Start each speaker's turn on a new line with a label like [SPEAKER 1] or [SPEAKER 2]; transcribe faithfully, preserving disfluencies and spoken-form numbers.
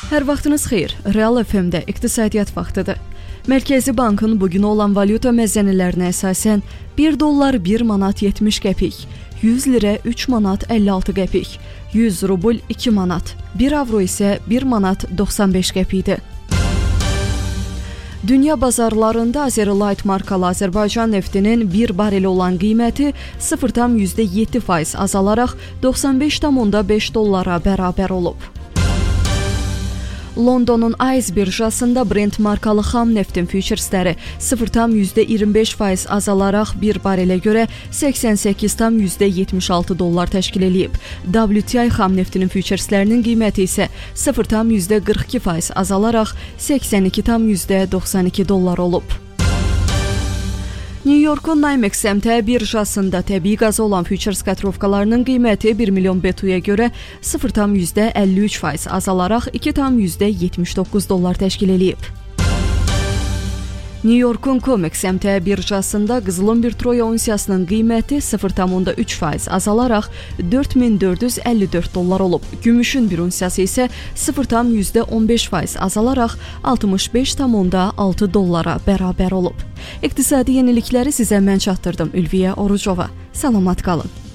[SPEAKER 1] Hər vaxtınız xeyir. Real F M-də iqtisadiyyat vaxtıdır. Mərkəzi Bankın bugün olan valyuta məzənələrinə əsasən bir dollar bir manat yetmiş qəpik, yüz lirə üç manat əlli altı qəpik, yüz rubl iki manat, bir avro isə bir manat doxsan beş qəpikdir. Dünya bazarlarında Azerlight markalı Azərbaycan neftinin bir bareli olan qiyməti sıfır tam yeddi faiz azalaraq doxsan beş tam beş dollara bərabər olub. Londonun Ayz birjasında Brent markalı xam neftin füturesləri sıfır tam iyirmi beş faiz azalaraq bir barelə görə səksən səkkiz tam yetmiş altı dollar təşkil edib. W T I xam neftinin fütureslərinin qiyməti isə sıfır tam qırx iki faiz azalaraq səksən iki tam doxsan iki dollar olub. New Yorkun Nymex M T birjasında təbii qazı olan futures котировkalarının qiyməti bir milyon B T U-ya görə sıfır tam əlli üç faiz azalaraq iki tam yetmiş doqquz dollar təşkil edib. New Yorkun Comex M T birjasında qızılın bir troy unsiyasının qiyməti sıfır tam üç faiz azalaraq dörd min dörd yüz əlli dörd dollar olub. Gümüşün bir unsiyası isə sıfır tam on beş faiz azalaraq altmış beş tam altı dollara bərabər olub. İqtisadi yenilikləri sizə mən çatdırdım. Ülviyə Orucova. Salamat qalın.